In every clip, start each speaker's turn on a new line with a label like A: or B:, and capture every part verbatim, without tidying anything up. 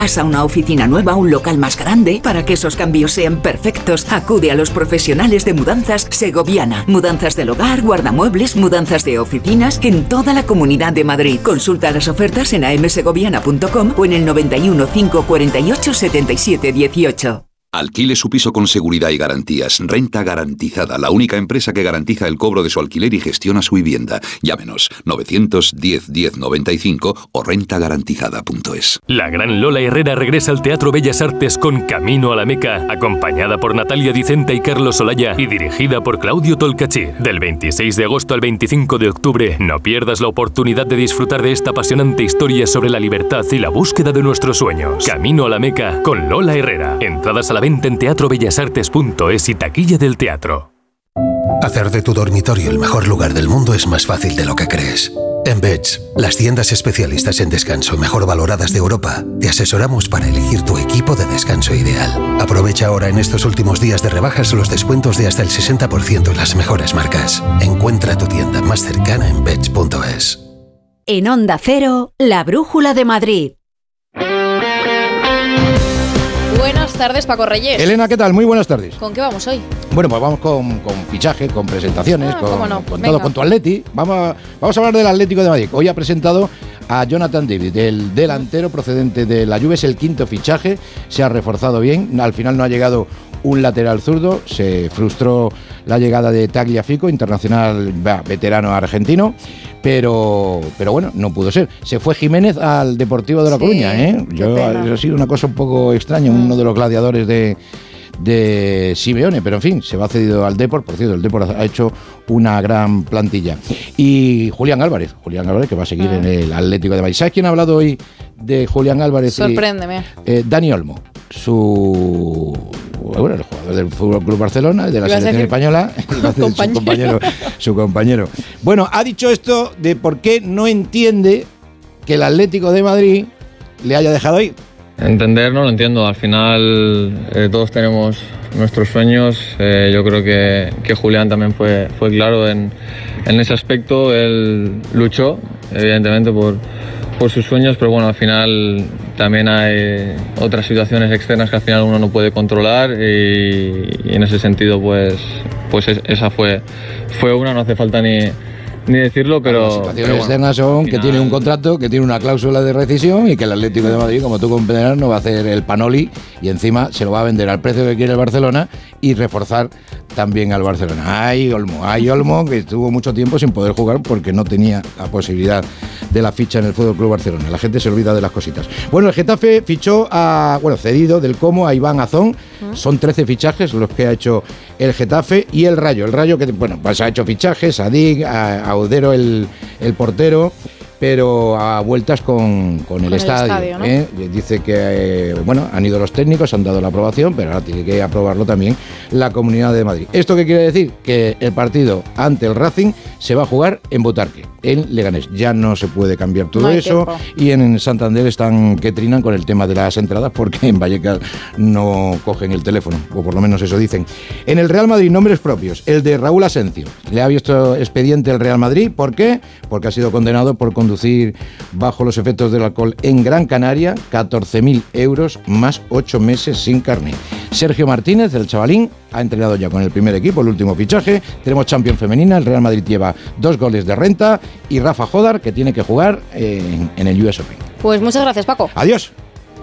A: Vas a una oficina nueva, un local más grande. Para que esos cambios sean perfectos, acude a los profesionales de Mudanzas Segoviana. Mudanzas del hogar, guardamuebles, mudanzas de oficinas en toda la Comunidad de Madrid. Consulta las ofertas en a m segoviana punto com o en el noventa y uno, cinco cuarenta y ocho, setenta y siete dieciocho.
B: Alquile su piso con seguridad y garantías. Renta Garantizada, la única empresa que garantiza el cobro de su alquiler y gestiona su vivienda. Llámenos novecientos diez, diez noventa y cinco o renta garantizada punto es.
C: La gran Lola Herrera regresa al Teatro Bellas Artes con Camino a la Meca, acompañada por Natalia Dicenta y Carlos Olaya y dirigida por Claudio Tolcachir. Del veintiséis de agosto al veinticinco de octubre, no pierdas la oportunidad de disfrutar de esta apasionante historia sobre la libertad y la búsqueda de nuestros sueños. Camino a la Meca con Lola Herrera. Entradas a la venta en teatro bellas artes punto es y taquilla del teatro.
D: Hacer de tu dormitorio el mejor lugar del mundo es más fácil de lo que crees. En Beds, las tiendas especialistas en descanso mejor valoradas de Europa, te asesoramos para elegir tu equipo de descanso ideal. Aprovecha ahora en estos últimos días de rebajas los descuentos de hasta el sesenta por ciento en las mejores marcas. Encuentra tu tienda más cercana en beds punto es.
E: En Onda Cero, La Brújula de Madrid.
F: Buenas tardes, Paco Reyes.
G: Elena, ¿qué tal? Muy buenas tardes.
F: ¿Con qué vamos hoy?
G: Bueno, pues vamos con, con fichaje, con presentaciones,
F: Ah,
G: con,
F: cómo no.
G: con
F: Venga.
G: todo, con tu Atleti. Vamos a, vamos a hablar del Atlético de Madrid. Hoy ha presentado a Jonathan David, el delantero procedente de la Juve. Es el quinto fichaje, se ha reforzado bien. Al final no ha llegado un lateral zurdo, se frustró la llegada de Tagliafico, internacional bah, veterano argentino, pero pero bueno, no pudo ser. Se fue Jiménez al Deportivo de La
F: Sí,
G: Coruña, ¿eh?
F: qué
G: Yo,
F: pena.
G: ha sido una cosa un poco extraña,
F: Mm.
G: uno de los gladiadores de de Simeone, pero en fin, se va cedido al Depor. Por cierto, el Depor ha hecho una gran plantilla. Y Julián Álvarez, Julián Álvarez que va a seguir
F: Ah.
G: en el Atlético de Madrid. ¿Sabes quién ha hablado hoy de Julián Álvarez? y-
F: Sorpréndeme.
G: eh, Dani Olmo, su bueno, el jugador del Fútbol Club Barcelona, de la
F: Ibas a
G: selección
F: decir-
G: española, iba a decir su
F: Compañero.
G: compañero, su compañero. Bueno, ha dicho esto de por qué no entiende que el Atlético de Madrid le haya dejado ir.
H: Entender no lo entiendo, al final eh, todos tenemos nuestros sueños, eh, yo creo que, que Julián también fue, fue claro en, en ese aspecto, él luchó evidentemente por, por sus sueños, pero bueno, al final también hay otras situaciones externas que al final uno no puede controlar y, y en ese sentido pues, pues es- esa fue, fue una, no hace falta ni, ni decirlo, pero...
G: Las situaciones
H: pero bueno,
G: externas son
H: al
G: que
H: final-
G: tiene un contrato, que tiene una cláusula de rescisión y que el Atlético de Madrid, como tú comprenderás, no va a hacer el panoli y encima se lo va a vender al precio que quiere el Barcelona y reforzar también al Barcelona. Ay, Olmo, ay, Olmo, que estuvo mucho tiempo sin poder jugar porque no tenía la posibilidad de la ficha en el Fútbol Club Barcelona. La gente se olvida de las cositas. Bueno, el Getafe fichó a, bueno, cedido del Como a Iván Azón. Son trece fichajes los que ha hecho el Getafe y el Rayo. El Rayo que, bueno, pues ha hecho fichajes a Dig, a, a Odero, el, el portero, pero a vueltas con, con el
F: el
G: estadio.
F: estadio, ¿no?
G: ¿eh? Dice que, eh, bueno, han ido los técnicos, han dado la aprobación, pero ahora tiene que aprobarlo también la Comunidad de Madrid. ¿Esto qué quiere decir? Que el partido ante el Racing se va a jugar en Butarque, en Leganés. Ya no se puede cambiar todo
F: No hay
G: eso.
F: tiempo.
G: Y en Santander están que trinan con el tema de las entradas porque en Vallecas no cogen el teléfono, o por lo menos eso dicen. En el Real Madrid, nombres propios. El de Raúl Asencio. Le ha visto expediente el Real Madrid. ¿Por qué? Porque ha sido condenado por conducir bajo los efectos del alcohol en Gran Canaria, catorce mil euros más ocho meses sin carné. Sergio Martínez, del chavalín, ha entrenado ya con el primer equipo, el último fichaje. Tenemos Champions femenina, el Real Madrid lleva dos goles de renta y Rafa Jodar, que tiene que jugar en, en el U S Open.
F: Pues muchas gracias, Paco.
G: Adiós.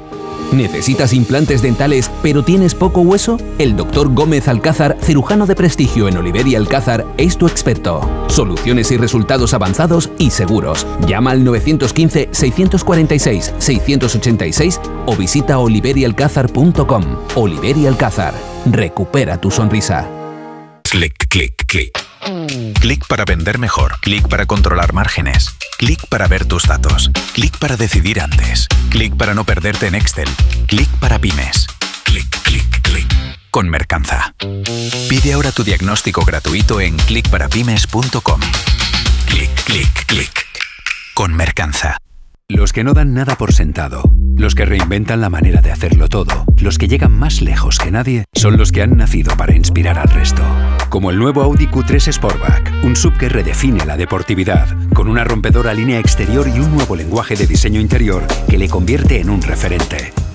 I: ¿Necesitas implantes dentales pero tienes poco hueso? El doctor Gómez Alcázar, cirujano de prestigio en Oliver y Alcázar, es tu experto. Soluciones y resultados avanzados y seguros. Llama al nueve uno cinco, seis cuatro seis, seis ocho seis o visita oliver y alcázar punto com. Oliver y Alcázar. Recupera tu sonrisa.
J: Clic, clic, clic. Clic para vender mejor. Clic para controlar márgenes. Clic para ver tus datos. Clic para decidir antes. Clic para no perderte en Excel. Clic para pymes. Clic, clic, clic. Con Mercanza. Pide ahora tu diagnóstico gratuito en clic para pymes punto com. Clic, clic, clic. Con Mercanza.
K: Los que no dan nada por sentado, los que reinventan la manera de hacerlo todo, los que llegan más lejos que nadie, son los que han nacido para inspirar al resto. Como el nuevo Audi Q tres Sportback, un S U V que redefine la deportividad, con una rompedora línea exterior y un nuevo lenguaje de diseño interior que le convierte en un referente.